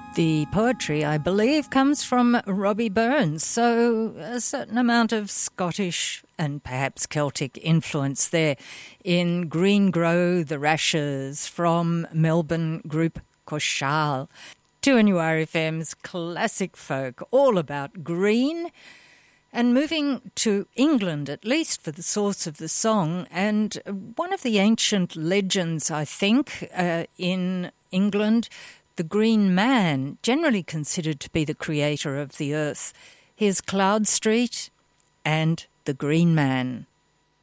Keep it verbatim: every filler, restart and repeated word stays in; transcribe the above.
The poetry, I believe, comes from Robbie Burns, so a certain amount of Scottish and perhaps Celtic influence there in Green Grow the Rashers from Melbourne group Koshal. two N U R F M's classic folk, all about green. And moving to England, at least for the source of the song, and one of the ancient legends, I think, uh, in England, the Green Man, generally considered to be the creator of the earth. Here's Cloud Street and the Green Man.